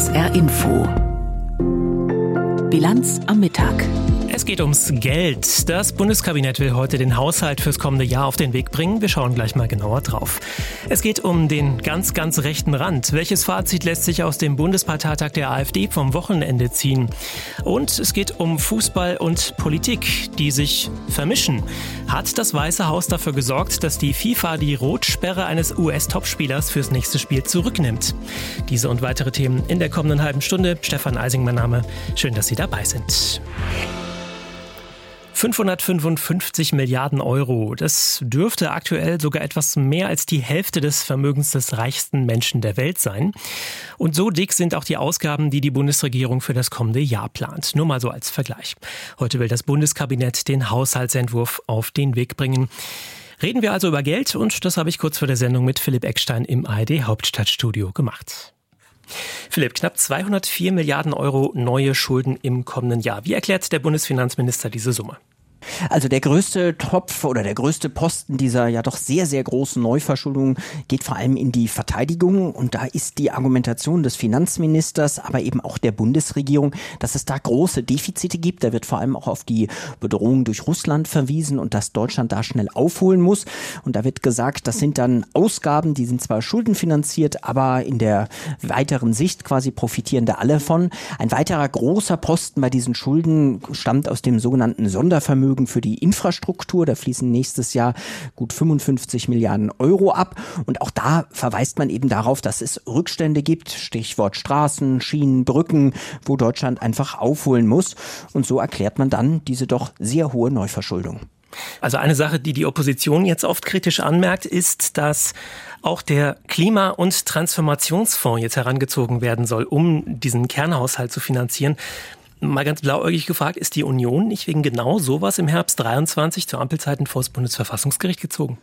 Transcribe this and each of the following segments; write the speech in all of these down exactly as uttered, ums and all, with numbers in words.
S R Info. Bilanz am Mittag. Es geht ums Geld. Das Bundeskabinett will heute den Haushalt fürs kommende Jahr auf den Weg bringen. Wir schauen gleich mal genauer drauf. Es geht um den ganz, ganz rechten Rand. Welches Fazit lässt sich aus dem Bundesparteitag der AfD vom Wochenende ziehen? Und es geht um Fußball und Politik, die sich vermischen. Hat das Weiße Haus dafür gesorgt, dass die FIFA die Rotsperre eines U S-Topspielers fürs nächste Spiel zurücknimmt? Diese und weitere Themen in der kommenden halben Stunde. Stefan Eising, mein Name. Schön, dass Sie dabei sind. fünfhundertfünfundfünfzig Milliarden Euro. Das dürfte aktuell sogar etwas mehr als die Hälfte des Vermögens des reichsten Menschen der Welt sein. Und so dick sind auch die Ausgaben, die die Bundesregierung für das kommende Jahr plant. Nur mal so als Vergleich. Heute will das Bundeskabinett den Haushaltsentwurf auf den Weg bringen. Reden wir also über Geld und das habe ich kurz vor der Sendung mit Philipp Eckstein im A R D Hauptstadtstudio gemacht. Philipp, knapp zweihundertvier Milliarden Euro neue Schulden im kommenden Jahr. Wie erklärt der Bundesfinanzminister diese Summe? Also der größte Topf oder der größte Posten dieser ja doch sehr, sehr großen Neuverschuldung geht vor allem in die Verteidigung. Und da ist die Argumentation des Finanzministers, aber eben auch der Bundesregierung, dass es da große Defizite gibt. Da wird vor allem auch auf die Bedrohung durch Russland verwiesen und dass Deutschland da schnell aufholen muss. Und da wird gesagt, das sind dann Ausgaben, die sind zwar schuldenfinanziert, aber in der weiteren Sicht quasi profitieren da alle von. Ein weiterer großer Posten bei diesen Schulden stammt aus dem sogenannten Sondervermögen für die Infrastruktur. Da fließen nächstes Jahr gut fünfundfünfzig Milliarden Euro ab. Und auch da verweist man eben darauf, dass es Rückstände gibt. Stichwort Straßen, Schienen, Brücken, wo Deutschland einfach aufholen muss. Und so erklärt man dann diese doch sehr hohe Neuverschuldung. Also eine Sache, die die Opposition jetzt oft kritisch anmerkt, ist, dass auch der Klima- und Transformationsfonds jetzt herangezogen werden soll, um diesen Kernhaushalt zu finanzieren. Mal ganz blauäugig gefragt, ist die Union nicht wegen genau sowas im Herbst dreiundzwanzig zu Ampelzeiten vor das Bundesverfassungsgericht gezogen?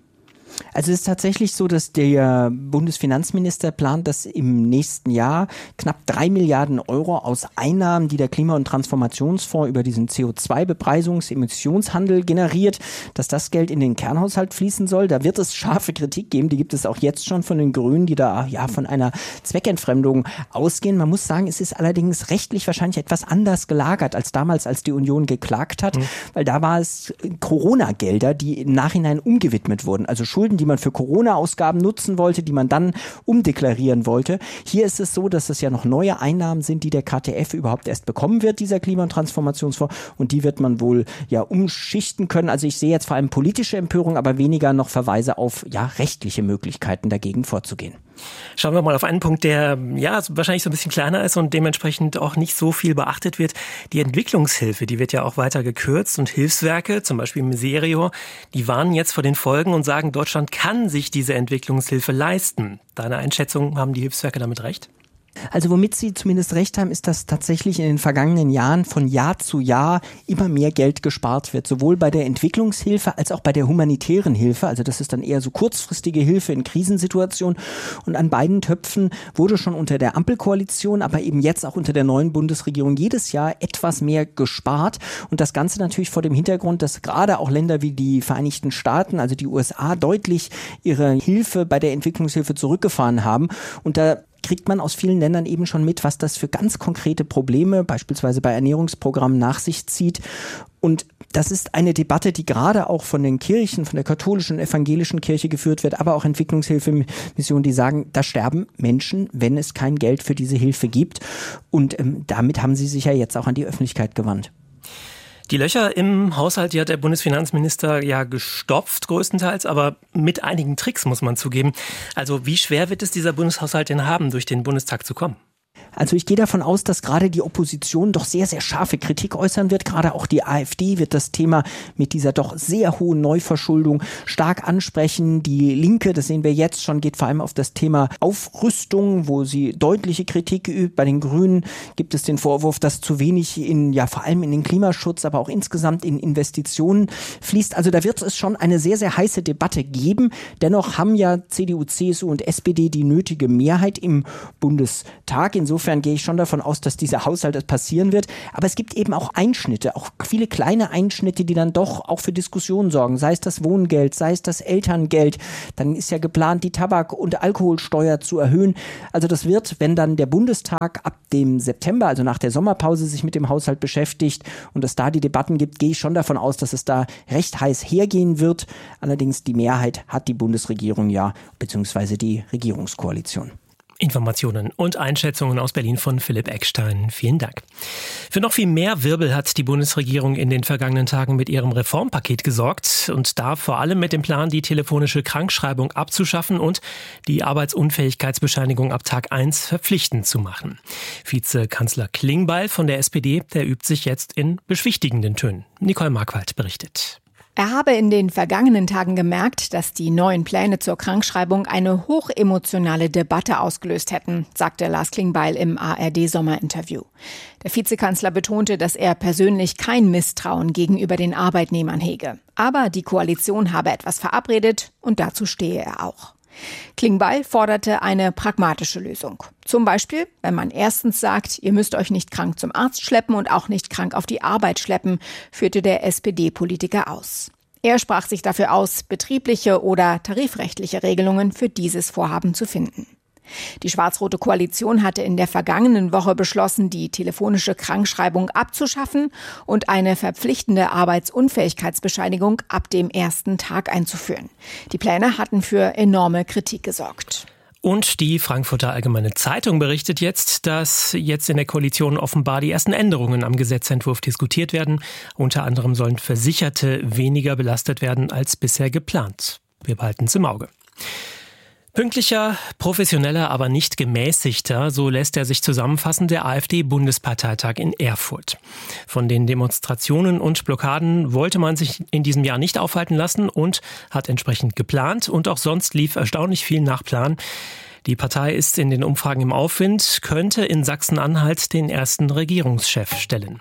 Also es ist tatsächlich so, dass der Bundesfinanzminister plant, dass im nächsten Jahr knapp drei Milliarden Euro aus Einnahmen, die der Klima- und Transformationsfonds über diesen C O zwei Bepreisungs-, Emissionshandel generiert, dass das Geld in den Kernhaushalt fließen soll. Da wird es scharfe Kritik geben, die gibt es auch jetzt schon von den Grünen, die da ja von einer Zweckentfremdung ausgehen. Man muss sagen, es ist allerdings rechtlich wahrscheinlich etwas anders gelagert als damals, als die Union geklagt hat, mhm. weil da war es Corona-Gelder, die im Nachhinein umgewidmet wurden, also Schulden, die man für Corona-Ausgaben nutzen wollte, die man dann umdeklarieren wollte. Hier ist es so, dass es ja noch neue Einnahmen sind, die der K T F überhaupt erst bekommen wird, dieser Klima- und Transformationsfonds, und die wird man wohl ja umschichten können. Also ich sehe jetzt vor allem politische Empörung, aber weniger noch Verweise auf ja rechtliche Möglichkeiten, dagegen vorzugehen. Schauen wir mal auf einen Punkt, der ja wahrscheinlich so ein bisschen kleiner ist und dementsprechend auch nicht so viel beachtet wird. Die Entwicklungshilfe, die wird ja auch weiter gekürzt und Hilfswerke, zum Beispiel Miserio, die warnen jetzt vor den Folgen und sagen, Deutschland kann sich diese Entwicklungshilfe leisten. Deine Einschätzung, haben die Hilfswerke damit recht? Also womit Sie zumindest recht haben, ist, dass tatsächlich in den vergangenen Jahren von Jahr zu Jahr immer mehr Geld gespart wird. Sowohl bei der Entwicklungshilfe als auch bei der humanitären Hilfe. Also das ist dann eher so kurzfristige Hilfe in Krisensituationen. Und an beiden Töpfen wurde schon unter der Ampelkoalition, aber eben jetzt auch unter der neuen Bundesregierung jedes Jahr etwas mehr gespart. Und das Ganze natürlich vor dem Hintergrund, dass gerade auch Länder wie die Vereinigten Staaten, also die U S A, deutlich ihre Hilfe bei der Entwicklungshilfe zurückgefahren haben. Und da kriegt man aus vielen Ländern eben schon mit, was das für ganz konkrete Probleme, beispielsweise bei Ernährungsprogrammen, nach sich zieht. Und das ist eine Debatte, die gerade auch von den Kirchen, von der katholischen und evangelischen Kirche geführt wird, aber auch Entwicklungshilfemissionen, die sagen, da sterben Menschen, wenn es kein Geld für diese Hilfe gibt. Und ähm, damit haben sie sich ja jetzt auch an die Öffentlichkeit gewandt. Die Löcher im Haushalt, die hat der Bundesfinanzminister ja gestopft größtenteils, aber mit einigen Tricks, muss man zugeben. Also wie schwer wird es dieser Bundeshaushalt denn haben, durch den Bundestag zu kommen? Also ich gehe davon aus, dass gerade die Opposition doch sehr, sehr scharfe Kritik äußern wird. Gerade auch die AfD wird das Thema mit dieser doch sehr hohen Neuverschuldung stark ansprechen. Die Linke, das sehen wir jetzt schon, geht vor allem auf das Thema Aufrüstung, wo sie deutliche Kritik übt. Bei den Grünen gibt es den Vorwurf, dass zu wenig in, ja vor allem in den Klimaschutz, aber auch insgesamt in Investitionen fließt. Also da wird es schon eine sehr, sehr heiße Debatte geben. Dennoch haben ja C D U, C S U und S P D die nötige Mehrheit im Bundestag. Insofern insofern gehe ich schon davon aus, dass dieser Haushalt passieren wird. Aber es gibt eben auch Einschnitte, auch viele kleine Einschnitte, die dann doch auch für Diskussionen sorgen. Sei es das Wohngeld, sei es das Elterngeld. Dann ist ja geplant, die Tabak- und Alkoholsteuer zu erhöhen. Also das wird, wenn dann der Bundestag ab dem September, also nach der Sommerpause, sich mit dem Haushalt beschäftigt und es da die Debatten gibt, gehe ich schon davon aus, dass es da recht heiß hergehen wird. Allerdings die Mehrheit hat die Bundesregierung ja, beziehungsweise die Regierungskoalition. Informationen und Einschätzungen aus Berlin von Philipp Eckstein. Vielen Dank. Für noch viel mehr Wirbel hat die Bundesregierung in den vergangenen Tagen mit ihrem Reformpaket gesorgt und da vor allem mit dem Plan, die telefonische Krankschreibung abzuschaffen und die Arbeitsunfähigkeitsbescheinigung ab Tag eins verpflichtend zu machen. Vizekanzler Klingbeil von der S P D, der übt sich jetzt in beschwichtigenden Tönen. Nicole Marquardt berichtet. Er habe in den vergangenen Tagen gemerkt, dass die neuen Pläne zur Krankschreibung eine hochemotionale Debatte ausgelöst hätten, sagte Lars Klingbeil im A R D-Sommerinterview. Der Vizekanzler betonte, dass er persönlich kein Misstrauen gegenüber den Arbeitnehmern hege. Aber die Koalition habe etwas verabredet und dazu stehe er auch. Klingbeil forderte eine pragmatische Lösung. Zum Beispiel, wenn man erstens sagt, ihr müsst euch nicht krank zum Arzt schleppen und auch nicht krank auf die Arbeit schleppen, führte der S P D-Politiker aus. Er sprach sich dafür aus, betriebliche oder tarifrechtliche Regelungen für dieses Vorhaben zu finden. Die schwarz-rote Koalition hatte in der vergangenen Woche beschlossen, die telefonische Krankschreibung abzuschaffen und eine verpflichtende Arbeitsunfähigkeitsbescheinigung ab dem ersten Tag einzuführen. Die Pläne hatten für enorme Kritik gesorgt. Und die Frankfurter Allgemeine Zeitung berichtet jetzt, dass jetzt in der Koalition offenbar die ersten Änderungen am Gesetzentwurf diskutiert werden. Unter anderem sollen Versicherte weniger belastet werden als bisher geplant. Wir behalten es im Auge. Pünktlicher, professioneller, aber nicht gemäßigter, so lässt er sich zusammenfassen, der AfD-Bundesparteitag in Erfurt. Von den Demonstrationen und Blockaden wollte man sich in diesem Jahr nicht aufhalten lassen und hat entsprechend geplant und auch sonst lief erstaunlich viel nach Plan. Die Partei ist in den Umfragen im Aufwind, könnte in Sachsen-Anhalt den ersten Regierungschef stellen.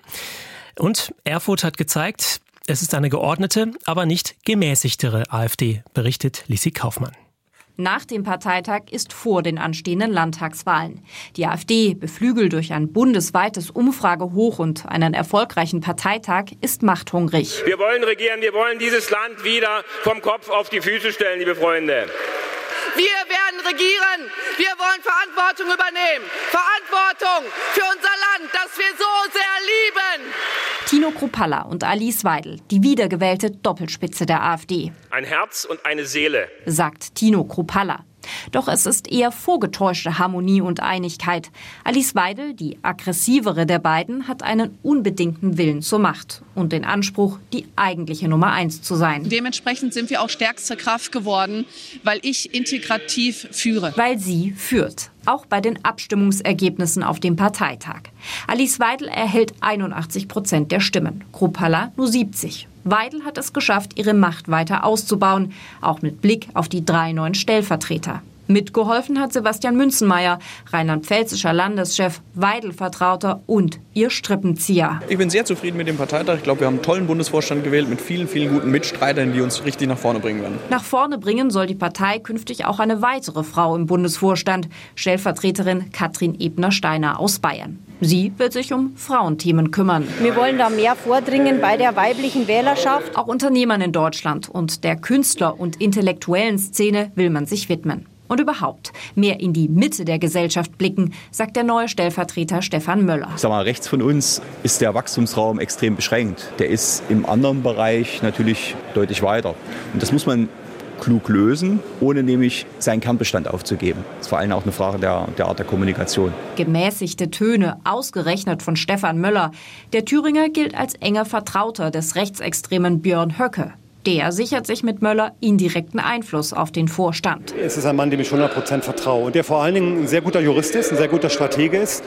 Und Erfurt hat gezeigt, es ist eine geordnete, aber nicht gemäßigtere AfD, berichtet Lissi Kaufmann. Nach dem Parteitag ist vor den anstehenden Landtagswahlen. Die AfD, beflügelt durch ein bundesweites Umfragehoch und einen erfolgreichen Parteitag, ist machthungrig. Wir wollen regieren, wir wollen dieses Land wieder vom Kopf auf die Füße stellen, liebe Freunde. Wir werden regieren, wir wollen Verantwortung übernehmen. Verantwortung für unser Land, das wir so sehr lieben. Tino Kruppalla und Alice Weidel, die wiedergewählte Doppelspitze der AfD. Ein Herz und eine Seele, sagt Tino Kruppalla. Doch es ist eher vorgetäuschte Harmonie und Einigkeit. Alice Weidel, die aggressivere der beiden, hat einen unbedingten Willen zur Macht und den Anspruch, die eigentliche Nummer eins zu sein. Dementsprechend sind wir auch stärkste Kraft geworden, weil ich integrativ führe. Weil sie führt. Auch bei den Abstimmungsergebnissen auf dem Parteitag. Alice Weidel erhält einundachtzig Prozent der Stimmen, Kruppalla nur siebzig. Weidel hat es geschafft, ihre Macht weiter auszubauen, auch mit Blick auf die drei neuen Stellvertreter. Mitgeholfen hat Sebastian Münzenmaier, rheinland-pfälzischer Landeschef, Weidel-Vertrauter und ihr Strippenzieher. Ich bin sehr zufrieden mit dem Parteitag. Ich glaube, wir haben einen tollen Bundesvorstand gewählt mit vielen, vielen guten Mitstreitern, die uns richtig nach vorne bringen werden. Nach vorne bringen soll die Partei künftig auch eine weitere Frau im Bundesvorstand, Stellvertreterin Katrin Ebner-Steiner aus Bayern. Sie wird sich um Frauenthemen kümmern. Wir wollen da mehr vordringen bei der weiblichen Wählerschaft. Auch Unternehmern in Deutschland und der Künstler- und intellektuellen Szene will man sich widmen. Und überhaupt mehr in die Mitte der Gesellschaft blicken, sagt der neue Stellvertreter Stefan Möller. Ich sag mal, rechts von uns ist der Wachstumsraum extrem beschränkt. Der ist im anderen Bereich natürlich deutlich weiter. Und das muss man klug lösen, ohne nämlich seinen Kernbestand aufzugeben. Das ist vor allem auch eine Frage der, der Art der Kommunikation. Gemäßigte Töne, ausgerechnet von Stefan Möller. Der Thüringer gilt als enger Vertrauter des rechtsextremen Björn Höcke. Der sichert sich mit Möller indirekten Einfluss auf den Vorstand. Es ist ein Mann, dem ich hundert Prozent vertraue und der vor allen Dingen ein sehr guter Jurist ist, ein sehr guter Stratege ist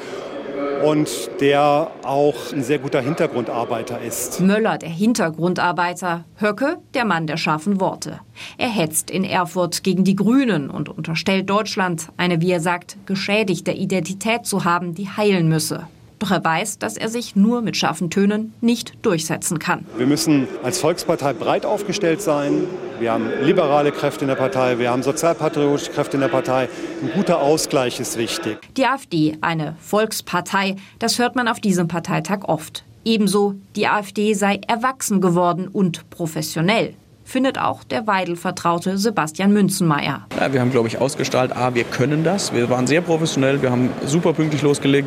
und der auch ein sehr guter Hintergrundarbeiter ist. Möller, der Hintergrundarbeiter, Höcke, der Mann der scharfen Worte. Er hetzt in Erfurt gegen die Grünen und unterstellt Deutschland, eine, wie er sagt, geschädigte Identität zu haben, die heilen müsse. Doch er weiß, dass er sich nur mit scharfen Tönen nicht durchsetzen kann. Wir müssen als Volkspartei breit aufgestellt sein. Wir haben liberale Kräfte in der Partei, wir haben sozialpatriotische Kräfte in der Partei. Ein guter Ausgleich ist wichtig. Die AfD, eine Volkspartei, das hört man auf diesem Parteitag oft. Ebenso, die AfD sei erwachsen geworden und professionell, findet auch der Weidel-Vertraute Sebastian Münzenmaier. Ja, wir haben, glaube ich, ausgestrahlt, A, wir können das. Wir waren sehr professionell, wir haben super pünktlich losgelegt.